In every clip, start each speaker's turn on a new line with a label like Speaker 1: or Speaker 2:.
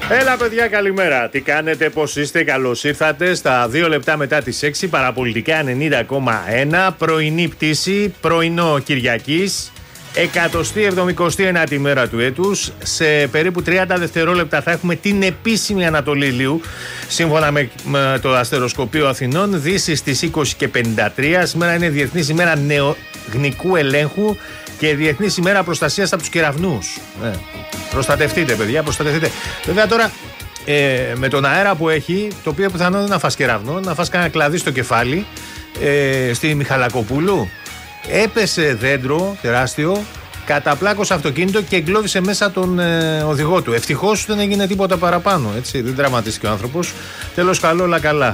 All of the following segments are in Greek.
Speaker 1: Έλα παιδιά, καλημέρα. Τι κάνετε, πώς είστε, καλώς ήρθατε στα 2 λεπτά μετά τις 6, παραπολιτικά 90,1, πρωινή πτήση, πρωινό Κυριακής, 179η μέρα του έτους. Σε περίπου 30 δευτερόλεπτα θα έχουμε την επίσημη ανατολή ηλίου, σύμφωνα με το αστεροσκοπείο Αθηνών, δύση στις 20:53. Σήμερα είναι Διεθνής ημέρα νεογνικού ελέγχου και Διεθνής ημέρα προστασίας από τους κεραυνούς. Προστατευτείτε παιδιά, προστατευτείτε. Βέβαια τώρα με τον αέρα που έχει, το οποίο πιθανόν είναι να φας κεραυνό, να φας κανένα κλαδί στο κεφάλι, στη Μιχαλακοπούλου έπεσε δέντρο τεράστιο, καταπλάκωσε αυτοκίνητο και εγκλώβησε μέσα τον οδηγό του. Ευτυχώς δεν έγινε τίποτα παραπάνω, έτσι, δεν τραυματίστηκε ο άνθρωπος. Τέλος καλό, όλα καλά.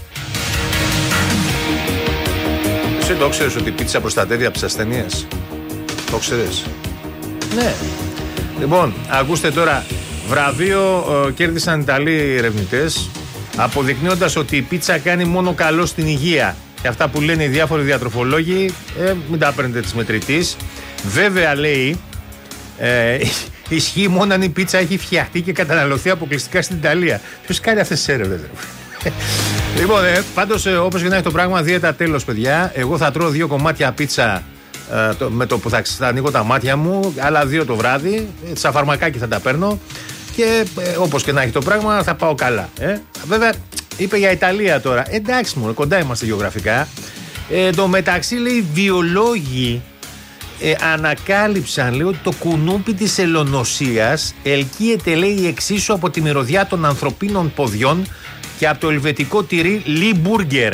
Speaker 1: Εσύ το ξέρεις ότι η πίτσα προστατεύει από τις ασθενείες? Το ξέρεις? Ναι. Λοιπόν, ακούστε τώρα, βραβείο κέρδισαν Ιταλοί ερευνητές, αποδεικνύοντας ότι η πίτσα κάνει μόνο καλό στην υγεία. Και αυτά που λένε οι διάφοροι διατροφολόγοι, μην τα παίρνετε της μετρητής. Βέβαια, λέει, ισχύει μόνο αν η πίτσα έχει φτιαχτεί και καταναλωθεί αποκλειστικά στην Ιταλία. Ποιος κάνει αυτές τις έρευνες? Λοιπόν, πάντως, όπως και να έχει το πράγμα, δίαιτα τέλος, παιδιά. Εγώ θα τρώω 2 κομμάτια πίτσα με το που θα ανοίγω τα μάτια μου, άλλα 2 το βράδυ, σαν φαρμακάκι θα τα παίρνω και όπως και να έχει το πράγμα θα πάω καλά. Βέβαια, είπε για Ιταλία τώρα. Εντάξει μου, κοντά είμαστε γεωγραφικά. Το μεταξύ, λέει, βιολόγοι ανακάλυψαν, λέει, ότι το κουνούπι της ελονοσίας ελκύεται, λέει, εξίσου από τη μυρωδιά των ανθρωπίνων ποδιών και από το ελβετικό τυρί Λιμπουργκερ.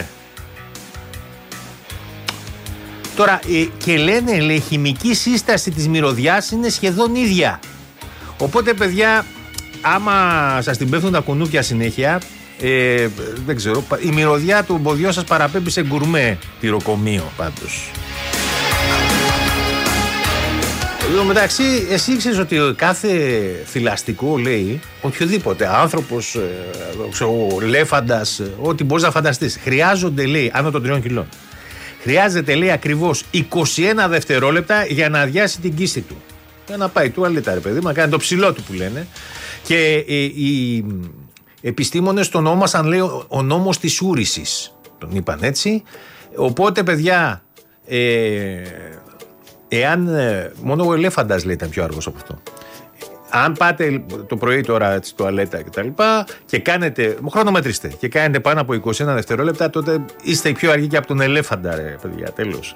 Speaker 1: Τώρα, και λένε, λέει, η χημική σύσταση της μυρωδιάς είναι σχεδόν ίδια. Οπότε, παιδιά, άμα σας την πέφτουν τα κουνούπια συνέχεια, δεν ξέρω, η μυρωδιά του ποδιού σας παραπέμπει σε γκουρμέ τυροκομείο πάντως. Εδώ μεταξύ, εσύ ξέρεις ότι κάθε θηλαστικό, λέει, οποιοδήποτε άνθρωπος, λέφαντας, ό,τι μπορείς να φανταστείς, χρειάζονται, λέει, άνω των 3 κιλών. Χρειάζεται, λέει, ακριβώς 21 δευτερόλεπτα για να αδειάσει την κίστη του. Για να πάει τουαλέτα, ρε παιδί, να κάνει το ψηλό του που λένε. Και οι επιστήμονες τον ονόμασαν, λέει, ο νόμος της ούρησης. Τον είπαν έτσι. Οπότε, παιδιά, εάν μόνο ο ελέφαντας, λέει, ήταν πιο αργός από αυτό. Αν πάτε το πρωί τώρα στη τουαλέτα και τα λοιπά και κάνετε, χρονομετρήστε και κάνετε πάνω από 21 δευτερόλεπτα, τότε είστε πιο αργοί και από τον ελέφαντα, ρε παιδιά, τέλος.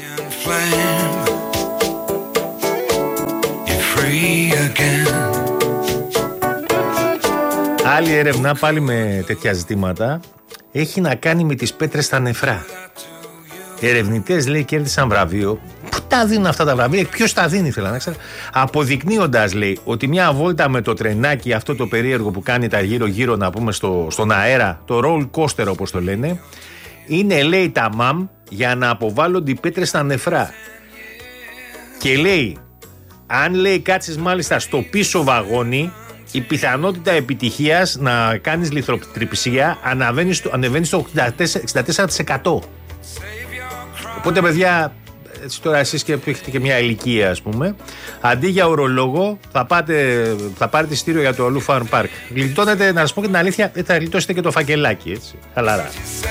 Speaker 1: Άλλη έρευνα πάλι με τέτοια ζητήματα έχει να κάνει με τις πέτρες στα νεφρά. Ερευνητές, λέει, κέρδισαν βραβείο. Πού τα δίνουν αυτά τα βραβεία, ποιος τα δίνει, θέλω να ξέρω. Αποδεικνύοντας, λέει, ότι μια βόλτα με το τρενάκι, αυτό το περίεργο που κάνει τα γύρω-γύρω, να πούμε, στον αέρα, το roll coaster όπως το λένε, είναι, λέει, τα μαμ για να αποβάλλονται οι πέτρες στα νεφρά. Και λέει, αν, λέει, κάτσεις μάλιστα στο πίσω βαγόνι, η πιθανότητα επιτυχίας να κάνεις λιθροτριψία ανεβαίνει στο 64%. Οπότε, παιδιά, έτσι τώρα εσείς και που έχετε και μια ηλικία, ας πούμε, αντί για ορολόγο θα πάρετε εισιτήριο για το Aloo Farm Park. Γλιτώνετε, να σας πω και την αλήθεια, θα γλιτώσετε και το φακελάκι, έτσι, χαλαρά.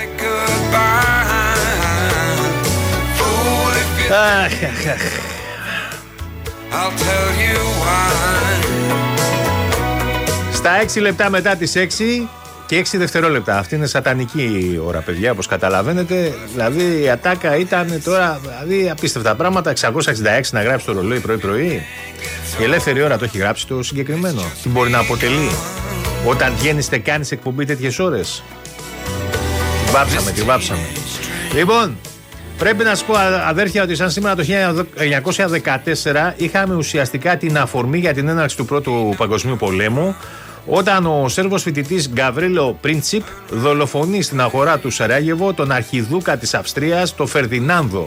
Speaker 1: Στα 6 λεπτά μετά τις 6 και 6 δευτερόλεπτα. Αυτή είναι σατανική ώρα, παιδιά, όπως καταλαβαίνετε. Δηλαδή η ατάκα ήταν τώρα, δηλαδή, απίστευτα πράγματα. 666 να γράψει το ρολόι πρωί-πρωί. Η ελεύθερη ώρα το έχει γράψει το συγκεκριμένο. Τι μπορεί να αποτελεί όταν βγαίνεις και κάνεις εκπομπή τέτοιες ώρες? Τη βάψαμε. Λοιπόν, πρέπει να σας πω, αδέρφια, ότι σαν σήμερα το 1914 είχαμε ουσιαστικά την αφορμή για την έναρξη του Πρώτου Παγκοσμίου Πολέμου, όταν ο Σέρβος φοιτητής Γκαβρίλο Πρίντσιπ δολοφονεί στην αγορά του Σαράγεβο τον αρχιδούκα της Αυστρίας, τον Φερδινάνδο.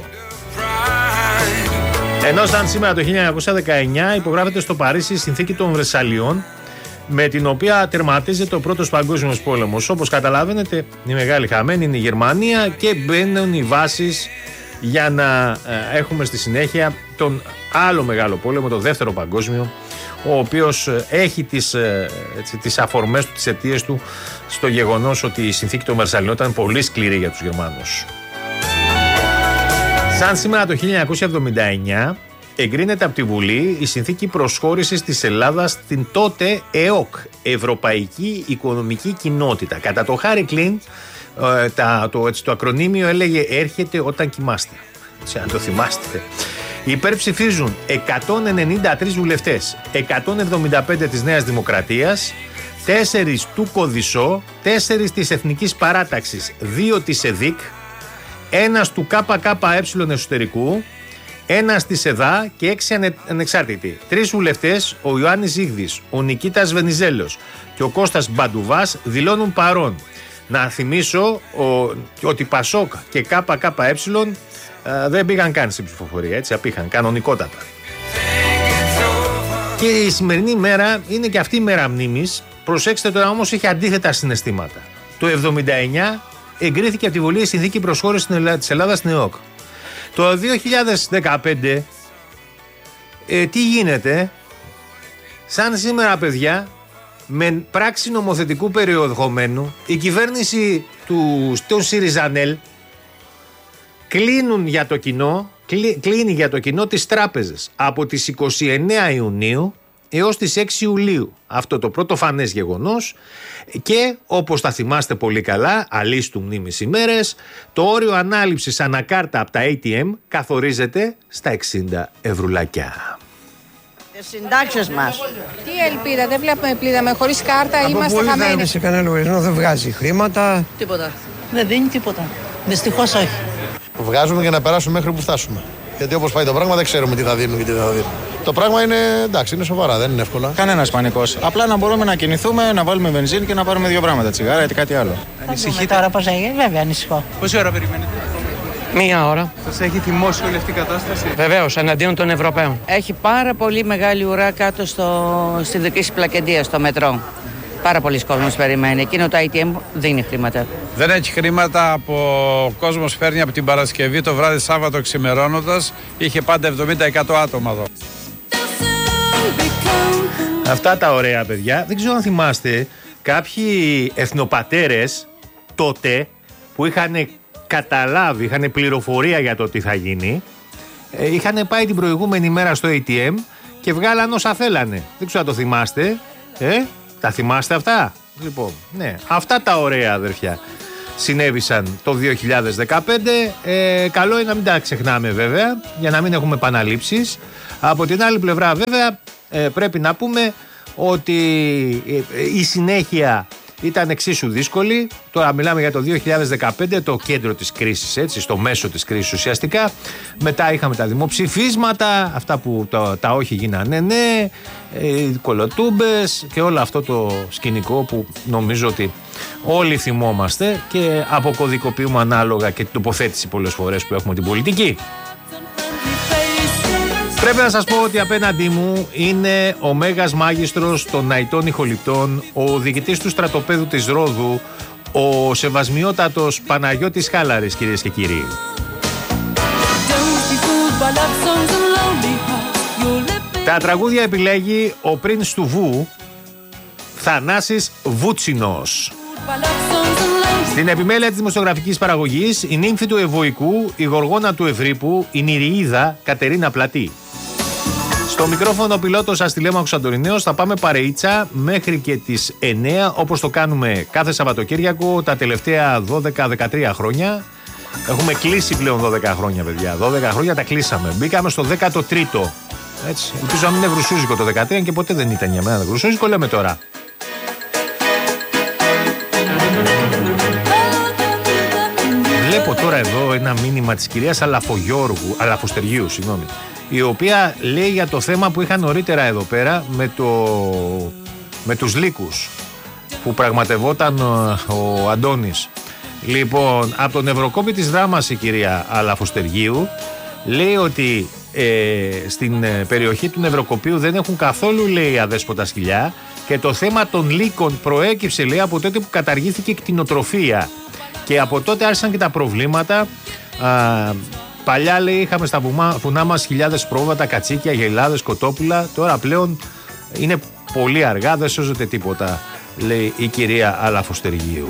Speaker 1: Ενώ σαν σήμερα το 1919 υπογράφεται στο Παρίσι η Συνθήκη των Βρεσσαλιών, με την οποία τερματίζεται ο Πρώτος Παγκόσμιος Πόλεμος. Όπως καταλαβαίνετε, η μεγάλη χαμένη είναι η Γερμανία και μπαίνουν οι βάσεις για να έχουμε στη συνέχεια τον άλλο μεγάλο πόλεμο, τον Δεύτερο Παγκόσμιο, ο οποίος έχει τις αφορμές του, τις αιτίες του στο γεγονός ότι η συνθήκη των Βερσαλιών ήταν πολύ σκληρή για τους Γερμανούς. Σαν σήμερα το 1979 εγκρίνεται από τη Βουλή η συνθήκη προσχώρησης της Ελλάδας στην τότε ΕΟΚ, Ευρωπαϊκή Οικονομική Κοινότητα. Κατά το Χάρι Κλίν, το ακρονίμιο έλεγε «Έρχεται όταν κοιμάστε». Αν το θυμάστε. Υπερψηφίζουν 193 βουλευτές, 175 της Νέας Δημοκρατίας, 4 του Κωδισό, 4 της Εθνικής Παράταξης, 2 της ΕΔΙΚ, 1 του ΚΚΕ εσωτερικού, 1 της ΕΔΑ και 6 ανεξάρτητοι. 3 βουλευτές, ο Ιωάννης Ζίγδης, ο Νικήτας Βενιζέλος και ο Κώστας Μπαντουβάς δηλώνουν παρόν. Να θυμίσω ότι Πασόκ και ΚΚΕ δεν πήγαν καν στην ψηφοφορία, έτσι, απήχαν κανονικότατα. Και η σημερινή μέρα είναι και αυτή η μέρα μνήμης. Προσέξτε τώρα όμως, έχει αντίθετα συναισθήματα. Το 1979 εγκρίθηκε από τη Βουλή η συνθήκη προσχώρησης της Ελλάδας στην ΕΟΚ. Το 2015 τι γίνεται? Σαν σήμερα, παιδιά, με πράξη νομοθετικού περιεχομένου, η κυβέρνηση του ΣΥΡΙΖΑΝΕΛ κλείνει για το κοινό τις τράπεζες από τις 29 Ιουνίου έως τις 6 Ιουλίου. Αυτό το πρωτοφανές γεγονός, και όπως θα θυμάστε πολύ καλά, αλής του μνήμης ημέρες, το όριο ανάληψης ανακάρτα από τα ATM καθορίζεται στα 60 ευρουλάκια.
Speaker 2: Συντάξεις μας.
Speaker 3: Τι ελπίδα, δεν βλέπουμε ελπίδα, χωρίς κάρτα από είμαστε χαμένοι. Από
Speaker 4: σε κανένα λογαριασμό δεν βγάζει χρήματα.
Speaker 2: Τίποτα. Δεν δίνει τίποτα. Δυστυχώς όχι.
Speaker 5: Βγάζουμε για να περάσουμε μέχρι που φτάσουμε. Γιατί όπως πάει το πράγμα δεν ξέρουμε τι θα δίνουν και τι δεν θα δίνουν. Το πράγμα είναι εντάξει, είναι σοβαρά, δεν είναι εύκολα.
Speaker 6: Κανένας πανικός. Απλά να μπορούμε να κινηθούμε, να βάλουμε βενζίνη και να πάρουμε 2 πράγματα, τσιγάρα ή κάτι άλλο.
Speaker 2: Ανησυχείτε τώρα πώς έγινε? Βέβαια ανησυχώ.
Speaker 4: Πόση ώρα περιμένετε?
Speaker 7: 1 ώρα.
Speaker 4: Σας έχει θυμώσει όλη αυτή η κατάσταση?
Speaker 7: Βεβαίως, εναντίον των Ευρωπαίων.
Speaker 2: Έχει πάρα πολύ μεγάλη ουρά κάτω στη δική Πλακεντία, στο μετρό. Πάρα πολλοί κόσμος περιμένει. Εκείνο το ATM δίνει χρήματα.
Speaker 8: Δεν έχει χρήματα. Ο κόσμος φέρνει από την Παρασκευή το βράδυ Σάββατο ξημερώνοντας. Είχε πάντα 70-100 άτομα εδώ.
Speaker 1: Αυτά τα ωραία, παιδιά. Δεν ξέρω αν θυμάστε κάποιοι εθνοπατέρες τότε που είχαν καταλάβει, είχαν πληροφορία για το τι θα γίνει, είχαν πάει την προηγούμενη μέρα στο ATM και βγάλαν όσα θέλανε. Δεν ξέρω αν το θυμάστε. Τα θυμάστε αυτά? Λοιπόν, ναι, αυτά τα ωραία, αδερφιά, συνέβησαν το 2015. Καλό είναι να μην τα ξεχνάμε, βέβαια, για να μην έχουμε επαναλήψεις. Από την άλλη πλευρά, βέβαια, πρέπει να πούμε ότι η συνέχεια ήταν εξίσου δύσκολη. Τώρα μιλάμε για το 2015, το κέντρο της κρίσης, έτσι, στο μέσο της κρίσης ουσιαστικά. Μετά είχαμε τα δημοψηφίσματα, αυτά που τα όχι γίνανε ναι, κολοτούμπες και όλο αυτό το σκηνικό που νομίζω ότι όλοι θυμόμαστε και αποκωδικοποιούμε ανάλογα και την τοποθέτηση πολλές φορές που έχουμε την πολιτική. Πρέπει να σας πω ότι απέναντί μου είναι ο μέγας μάγιστρος των ναητών ηχοληπτών, ο διοικητής του στρατοπέδου της Ρόδου, ο σεβασμιότατος Παναγιώτης Χάλαρης, κυρίες και κύριοι. Τα τραγούδια επιλέγει ο πρίντς του Βου, Θανάσης Βούτσινος. Στην επιμέλεια της δημοσιογραφικής παραγωγής, η νύμφη του Ευωικού, η γοργόνα του Ευρύπου, η Νηριίδα Κατερίνα Πλατή. Στο μικρόφωνο ο πιλότος Αστυλέμαχος Αντωνινέος. Θα πάμε παρεΐτσα μέχρι και τις 9, όπως το κάνουμε κάθε Σαββατοκύριακο τα τελευταία 12-13 χρόνια. Έχουμε κλείσει πλέον 12 χρόνια, παιδιά. 12 χρόνια τα κλείσαμε. Μπήκαμε στο 13ο. Έτσι. Ελπίζω να μην είναι γρουσούζικο το 13 και ποτέ δεν ήταν για μένα γρουσούζικο, λέμε τώρα. Βλέπω τώρα εδώ ένα μήνυμα της κυρίας Αλαφοστεριού, η οποία λέει για το θέμα που είχα νωρίτερα εδώ πέρα με τους λύκους που πραγματευόταν ο Αντώνης. Λοιπόν, από τον Ευρωκόπη της Δράμας η κυρία Αλαφοστεριού λέει ότι στην περιοχή του Νευροκοπίου δεν έχουν καθόλου, λέει, αδέσποτα σκυλιά και το θέμα των λύκων προέκυψε, λέει, από τότε που καταργήθηκε η κτηνοτροφία και από τότε άρχισαν και τα προβλήματα. Παλιά, λέει, είχαμε στα βουνά μας χιλιάδες πρόβατα, κατσίκια, γελάδες, κοτόπουλα. Τώρα πλέον Είναι πολύ αργά, δεν σώζεται τίποτα, λέει η κυρία Αλαφοστεργίου.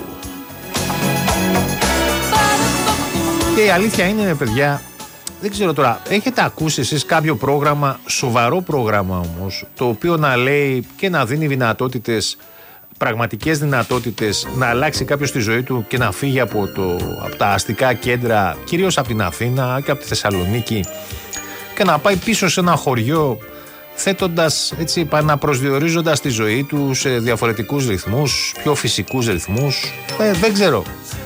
Speaker 1: Και η αλήθεια είναι, παιδιά, δεν ξέρω τώρα, έχετε ακούσει εσείς κάποιο πρόγραμμα, σοβαρό πρόγραμμα όμως, το οποίο να λέει και να δίνει δυνατότητες, πραγματικές δυνατότητες, να αλλάξει κάποιος τη ζωή του και να φύγει από τα αστικά κέντρα, κυρίως από την Αθήνα και από τη Θεσσαλονίκη, και να πάει πίσω σε ένα χωριό, θέτοντας, έτσι, επαναπροσδιορίζοντας τη ζωή του σε διαφορετικούς ρυθμούς, πιο φυσικούς ρυθμούς. Δεν ξέρω.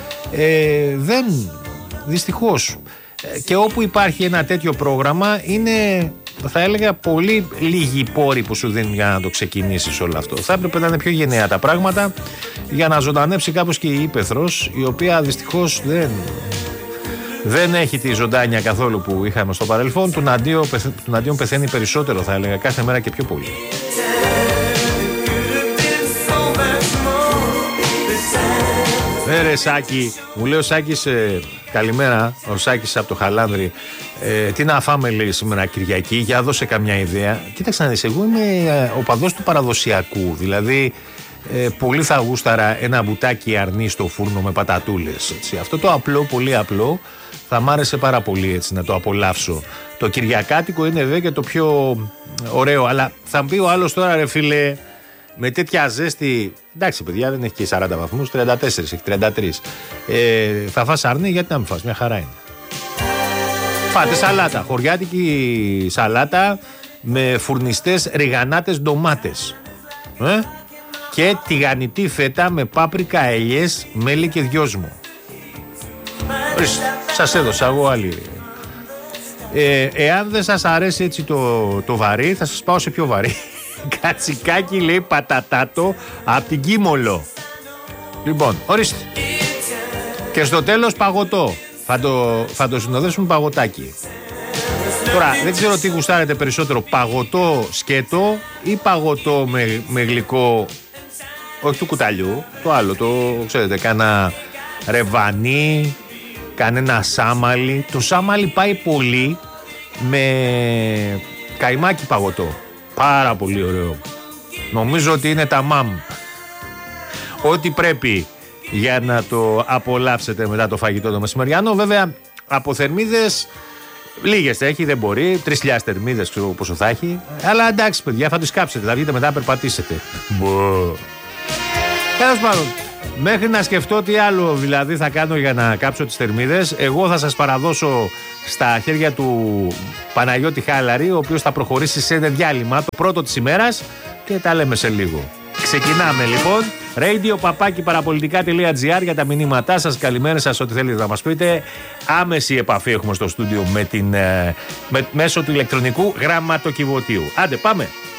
Speaker 1: Δυστυχώς. Και όπου υπάρχει ένα τέτοιο πρόγραμμα, είναι, θα έλεγα, πολύ λίγοι πόροι που σου δίνουν για να το ξεκινήσεις όλο αυτό. Θα έπρεπε να είναι πιο γενναία τα πράγματα για να ζωντανέψει κάπως και η ύπαιθρος, η οποία δυστυχώς δεν έχει τη ζωντάνια καθόλου που είχαμε στο παρελθόν. Του Ναντίον πεθαίνει περισσότερο, θα έλεγα, κάθε μέρα και πιο πολύ. Ρε Σάκη, μου λέει ο Σάκης, καλημέρα, ο Σάκης από το Χαλάνδρη, τι να φάμε, λέει, σήμερα Κυριακή, για δώσε καμιά ιδέα. Κοίταξε να δεις, εγώ είμαι οπαδός του παραδοσιακού, δηλαδή πολύ θα γούσταρα ένα μπουτάκι αρνί στο φούρνο με πατατούλες, έτσι. Αυτό το απλό, πολύ απλό, θα μ' άρεσε πάρα πολύ, έτσι, να το απολαύσω. Το κυριακάτικο είναι βέβαια και το πιο ωραίο, αλλά θα πει ο άλλος τώρα, ρε φίλε, με τέτοια ζέστη, εντάξει παιδιά, δεν έχει και 40 βαθμούς, 34, έχει 33. Θα φας αρνί, γιατί να μην φας, μια χαρά είναι. Φάτε σαλάτα, χωριάτικη σαλάτα με φουρνιστές ριγανάτες ντομάτες. Και τηγανιτή φέτα με πάπρικα, ελιές, μέλι και δυόσμο. Σας έδωσα εγώ άλλη. Εάν δεν σας αρέσει έτσι το βαρύ, θα σας πάω σε πιο βαρύ. Κατσικάκι, λέει, πατατάτο από την Κίμολο. Λοιπόν, ορίστε. Και στο τέλος παγωτό. Θα το συνοδεύσουμε παγωτάκι. Τώρα δεν ξέρω τι γουστάρετε περισσότερο, παγωτό σκέτο ή παγωτό με γλυκό, όχι του κουταλιού, το άλλο, το ξέρετε, κάνα ρεβανί, κανένα σάμαλι. Το σάμαλι πάει πολύ με καϊμάκι παγωτό. Πάρα πολύ ωραίο. Νομίζω ότι είναι τα μαμ. Ό,τι πρέπει για να το απολαύσετε μετά το φαγητό το μεσημεριανό. Βέβαια, από θερμίδες λίγες έχει, δεν μπορεί. 3.000 θερμίδες, ξέρω πόσο θα έχει. Αλλά εντάξει, παιδιά, θα τις κάψετε. Θα βγείτε μετά να περπατήσετε. Τέλος πάντων, μέχρι να σκεφτώ τι άλλο δηλαδή θα κάνω για να κάψω τις θερμίδες, εγώ θα σας παραδώσω στα χέρια του Παναγιώτη Χάλαρη, ο οποίος θα προχωρήσει σε ένα διάλειμμα, το πρώτο της ημέρας, και τα λέμε σε λίγο. Ξεκινάμε λοιπόν. radio@parapolitica.gr για τα μηνύματά σας, καλημέρες σας, ό,τι θέλετε να μας πείτε. Άμεση επαφή έχουμε στο στούντιο μέσω του ηλεκτρονικού γραμματοκιβωτίου. Άντε, πάμε!